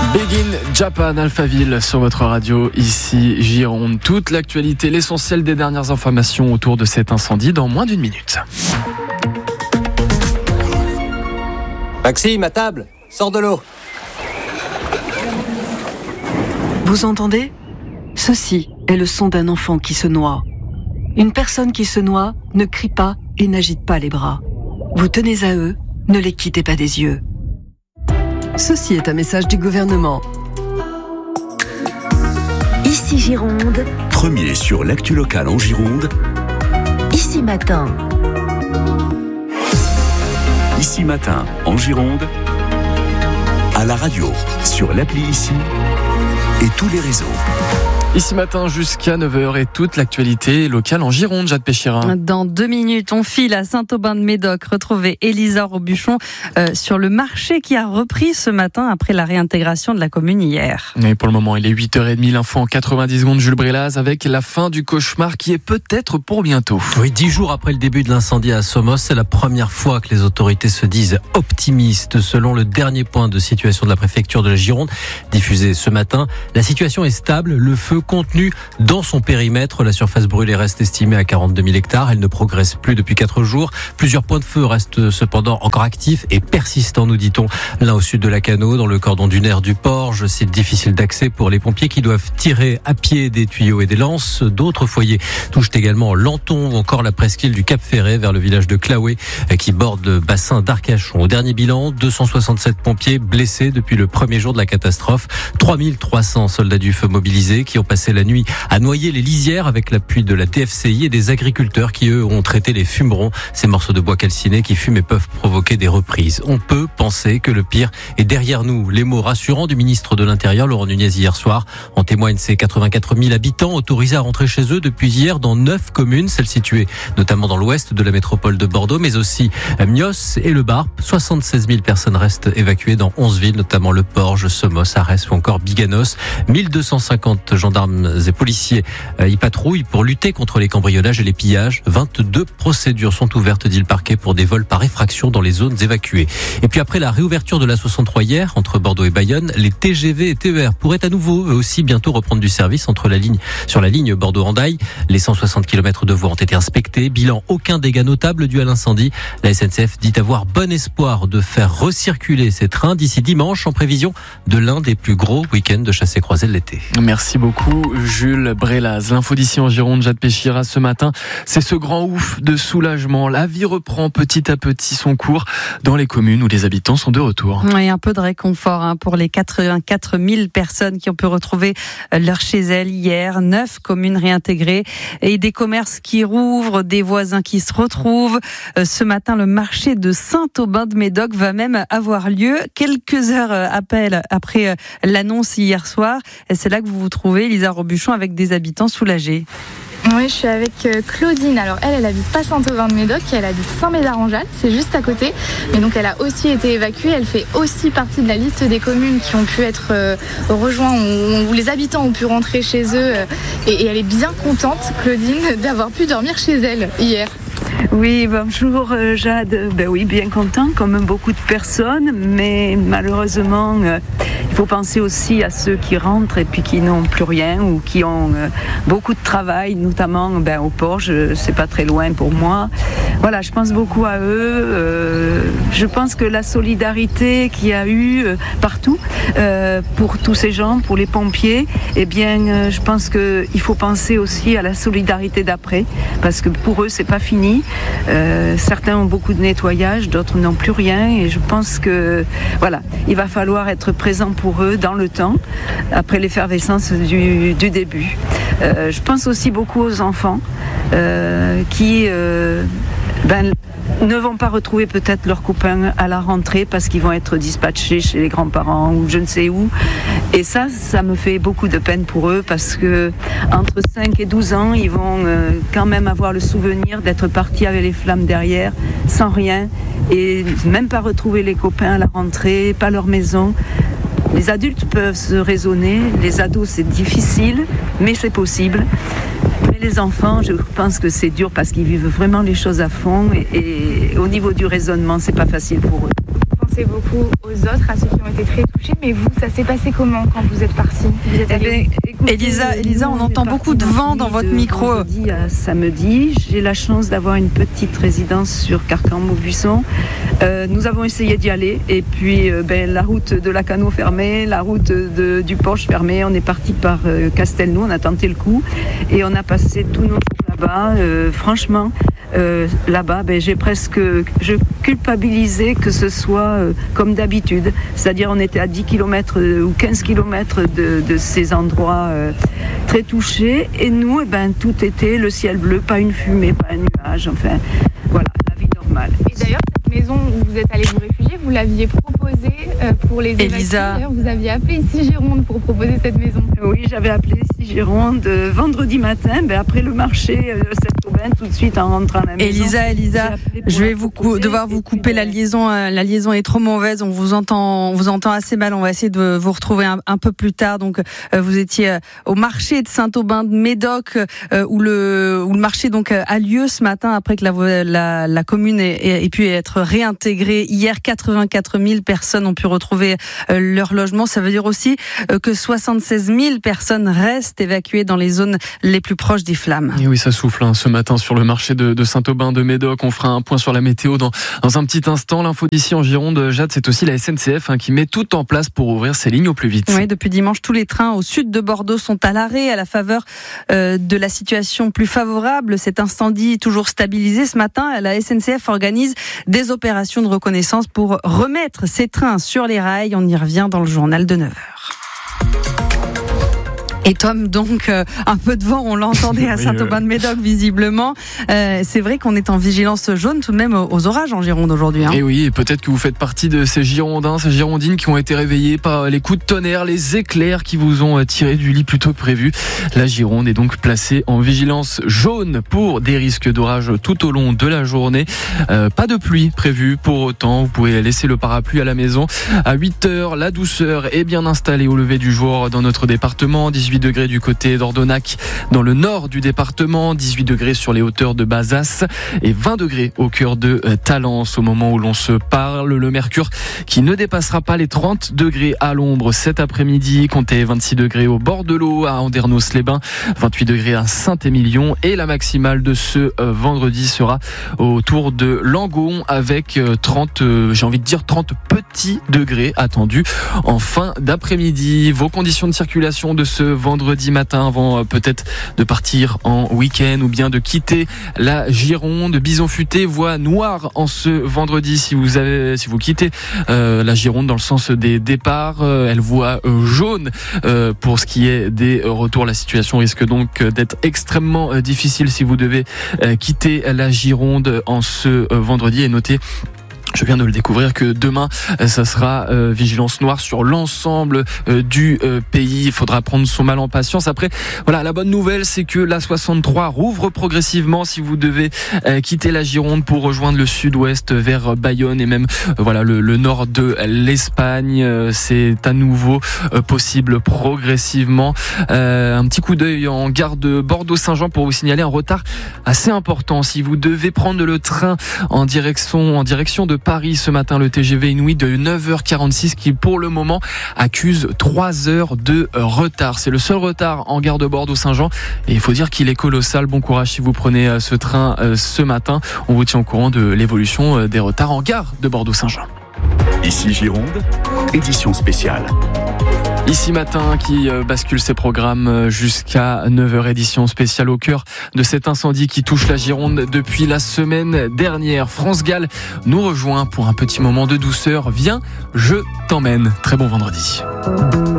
Begin Japan, Alphaville sur votre radio, ici Gironde. Toute l'actualité, l'essentiel des dernières informations autour de cet incendie dans moins d'une minute. Maxime, à table, sors de l'eau. Vous entendez ? Ceci est le son d'un enfant qui se noie. Une personne qui se noie ne crie pas et n'agite pas les bras. Vous tenez à eux, ne les quittez pas des yeux. Ceci est un message du gouvernement. Ici Gironde. Premier sur l'actu locale en Gironde. Ici Matin. Ici Matin en Gironde. À la radio, sur l'appli Ici et tous les réseaux. Ici Matin jusqu'à 9h et toute l'actualité locale en Gironde, Jade Péchira. Dans 2 minutes, on file à Saint-Aubin-de-Médoc, retrouver Elisa Robuchon sur le marché qui a repris ce matin après la réintégration de la commune hier. Et pour le moment, il est 8h30, l'info en 90 secondes, Jules Brélaz, avec la fin du cauchemar qui est peut-être pour bientôt. Oui, 10 jours après le début de l'incendie à Somos, c'est la première fois que les autorités se disent optimistes. Selon le dernier point de situation de la préfecture de la Gironde, diffusé ce matin, la situation est stable, le feu contenu dans son périmètre. La surface brûlée reste estimée à 42 000 hectares. Elle ne progresse plus depuis 4 jours. Plusieurs points de feu restent cependant encore actifs et persistants, nous dit-on. L'un au sud de Lacanau, dans le cordon dunaire du Porge. C'est difficile d'accès pour les pompiers qui doivent tirer à pied des tuyaux et des lances. D'autres foyers touchent également Lanton ou encore la presqu'île du Cap Ferret vers le village de Claoué qui borde le bassin d'Arcachon. Au dernier bilan, 267 pompiers blessés depuis le premier jour de la catastrophe. 3300 soldats du feu mobilisés qui ont passé la nuit à noyer les lisières avec l'appui de la DFCI et des agriculteurs qui, eux, ont traité les fumerons, ces morceaux de bois calcinés qui fument et peuvent provoquer des reprises. On peut penser que le pire est derrière nous. Les mots rassurants du ministre de l'Intérieur, Laurent Nunez, hier soir, en témoignent ces 84 000 habitants autorisés à rentrer chez eux depuis hier dans 9 communes, celles situées notamment dans l'ouest de la métropole de Bordeaux, mais aussi Mios et Le Barp. 76 000 personnes restent évacuées dans 11 villes, notamment Le Porge, Somos, Arès ou encore Biganos. 1250 gendarmes et policiers y patrouillent pour lutter contre les cambriolages et les pillages. 22 procédures sont ouvertes, dit le parquet, pour des vols par effraction dans les zones évacuées. Et puis après la réouverture de la 63 hier, entre Bordeaux et Bayonne, les TGV et TER pourraient à nouveau eux aussi bientôt reprendre du service sur la ligne Bordeaux-Hendaye. Les 160 km de voies ont été inspectés. Bilan, aucun dégât notable dû à l'incendie. La SNCF dit avoir bon espoir de faire recirculer ces trains d'ici dimanche en prévision de l'un des plus gros week-ends de chassé-croisé de l'été. Merci beaucoup Jules Brélaz. L'info d'ici en Gironde, Jade Péchira, ce matin, c'est ce grand ouf de soulagement. La vie reprend petit à petit son cours dans les communes où les habitants sont de retour. Oui, un peu de réconfort pour les 84 000 personnes qui ont pu retrouver leur chez elles hier. 9 communes réintégrées et des commerces qui rouvrent, des voisins qui se retrouvent. Ce matin, le marché de Saint-Aubin-de-Médoc va même avoir lieu quelques heures après l'annonce hier soir. Et c'est là que vous vous trouvez, Elisa Robuchon, avec des habitants soulagés. Oui, je suis avec Claudine. Alors elle habite pas Saint-Aubin-de-Médoc, elle habite Saint-Médard-en-Jalles, c'est juste à côté. Mais donc elle a aussi été évacuée, elle fait aussi partie de la liste des communes qui ont pu être rejointes, où les habitants ont pu rentrer chez eux. Et elle est bien contente, Claudine, d'avoir pu dormir chez elle hier. Oui, bonjour Jade. Ben oui, bien content comme beaucoup de personnes, mais malheureusement, il faut penser aussi à ceux qui rentrent et puis qui n'ont plus rien ou qui ont beaucoup de travail, notamment au Porge, c'est pas très loin pour moi. Voilà, je pense beaucoup à eux. Je pense que la solidarité qu'il y a eu partout pour tous ces gens, pour les pompiers, eh bien, je pense qu'il faut penser aussi à la solidarité d'après, parce que pour eux, c'est pas fini. Certains ont beaucoup de nettoyage, d'autres n'ont plus rien, et je pense que voilà, il va falloir être présent pour eux dans le temps, après l'effervescence du début. Je pense aussi beaucoup aux enfants qui ne vont pas retrouver peut-être leurs copains à la rentrée parce qu'ils vont être dispatchés chez les grands-parents ou je ne sais où. Et ça me fait beaucoup de peine pour eux parce que entre 5 et 12 ans, ils vont quand même avoir le souvenir d'être partis avec les flammes derrière, sans rien, et même pas retrouver les copains à la rentrée, pas leur maison. Les adultes peuvent se raisonner, les ados c'est difficile, mais c'est possible. Mais les enfants, je pense que c'est dur parce qu'ils vivent vraiment les choses à fond et au niveau du raisonnement, c'est pas facile pour eux. pensez beaucoup aux autres, à ceux qui ont été très touchés, mais vous, ça s'est passé comment quand vous êtes partis? Elisa, on entend beaucoup de vent dans votre micro. Vendredi à samedi, j'ai la chance d'avoir une petite résidence sur Carcan-Maubuisson. Nous avons essayé d'y aller et puis la route de la Cano fermée, la route du Porche fermée. On est parti par Castelnau, on a tenté le coup et on a passé tous nos jours là-bas. Franchement, là-bas, je culpabilisais que ce soit comme d'habitude. C'est-à-dire on était à 10 km ou 15 km de ces endroits très touchés. Et nous, tout était le ciel bleu, pas une fumée, pas un nuage. Enfin, voilà, la vie normale. Et d'ailleurs, cette maison où vous êtes allés vous réfugier, vous l'aviez proposée pour les évacuer. D'ailleurs, vous aviez appelé ici Gironde pour proposer cette maison. Oui, j'avais appelé ici Gironde vendredi matin, cette aubaine, tout de suite en rentrant à la maison. Elisa, je vais devoir vous couper la liaison. La liaison est trop mauvaise. On vous entend assez mal. On va essayer de vous retrouver un peu plus tard. Donc, vous étiez au marché de Saint-Aubin-de-Médoc, où le marché donc a lieu ce matin après que la commune ait pu être réintégrée. Hier, 84 000 personnes ont pu retrouver leur logement. Ça veut dire aussi que 76 000 personnes restent évacuées dans les zones les plus proches des flammes. Et oui, ça souffle ce matin sur le marché de Saint-Aubin-de-Médoc. On fera un point sur la météo dans un petit instant. L'info d'ici en Gironde, Jade, c'est aussi la SNCF qui met tout en place pour ouvrir ses lignes au plus vite. Oui, depuis dimanche, tous les trains au sud de Bordeaux sont à l'arrêt à la faveur de la situation plus favorable. Cet incendie toujours stabilisé ce matin, la SNCF organise des opérations de reconnaissance pour remettre ces trains sur les rails. On y revient dans le journal de 9h. Et Tom, donc, un peu de vent, on l'entendait à Saint-Aubin-de-Médoc, visiblement. C'est vrai qu'on est en vigilance jaune tout de même aux orages en Gironde aujourd'hui. Et oui, et peut-être que vous faites partie de ces Girondins, ces Girondines qui ont été réveillés par les coups de tonnerre, les éclairs qui vous ont tiré du lit plus tôt que prévu. La Gironde est donc placée en vigilance jaune pour des risques d'orage tout au long de la journée. Pas de pluie prévue pour autant. Vous pouvez laisser le parapluie à la maison. À 8h, la douceur est bien installée au lever du jour dans notre département. 18 degrés du côté d'Ordonac dans le nord du département, 18 degrés sur les hauteurs de Bazas et 20 degrés au cœur de Talence au moment où l'on se parle. Le mercure qui ne dépassera pas les 30 degrés à l'ombre cet après-midi, comptez 26 degrés au bord de l'eau à Andernos-les-Bains, 28 degrés à Saint-Émilion et la maximale de ce vendredi sera autour de Langon avec 30 petits degrés attendus en fin d'après-midi. Vos conditions de circulation de ce vendredi matin avant peut-être de partir en week-end ou bien de quitter la Gironde. Bison futé voie noire en ce vendredi si vous quittez la Gironde dans le sens des départs. Elle voit jaune pour ce qui est des retours. La situation risque donc d'être extrêmement difficile si vous devez quitter la Gironde en ce vendredi. Et notez, je viens de le découvrir, que demain, ça sera vigilance noire sur l'ensemble du pays. Il faudra prendre son mal en patience. Après, voilà, la bonne nouvelle, c'est que la 63 rouvre progressivement si vous devez quitter la Gironde pour rejoindre le sud-ouest vers Bayonne et même le nord de l'Espagne. C'est à nouveau possible progressivement. Un petit coup d'œil en gare de Bordeaux-Saint-Jean pour vous signaler un retard assez important. Si vous devez prendre le train en direction de Paris ce matin, le TGV Inouï de 9h46 qui pour le moment accuse 3 heures de retard. C'est le seul retard en gare de Bordeaux-Saint-Jean et il faut dire qu'il est colossal. Bon courage si vous prenez ce train ce matin. On vous tient au courant de l'évolution des retards en gare de Bordeaux-Saint-Jean. Ici Gironde, édition spéciale. Ici Matin qui bascule ses programmes jusqu'à 9h, édition spéciale au cœur de cet incendie qui touche la Gironde depuis la semaine dernière. France Gall nous rejoint pour un petit moment de douceur. Viens, je t'emmène. Très bon vendredi.